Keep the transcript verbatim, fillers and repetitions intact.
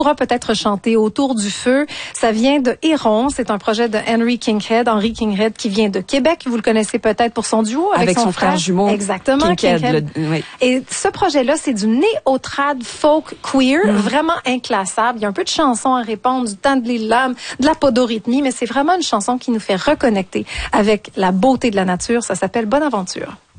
pourra peut-être chanter autour du feu. Ça vient de Héron. C'est un projet de Henry Kinghead, Henry Kinghead, qui vient de Québec. Vous le connaissez peut-être pour son duo avec, avec son, son frère, frère jumeau. Exactement. Kinghead. Kinghead. Le, oui. Et ce projet-là, c'est du néo-trad folk queer, mm. vraiment inclassable. Il y a un peu de chansons à répondre, du temps de l'île-lame, de la podorythmie, mais c'est vraiment une chanson qui nous fait reconnecter avec la beauté de la nature. Ça s'appelle Bonne Aventure.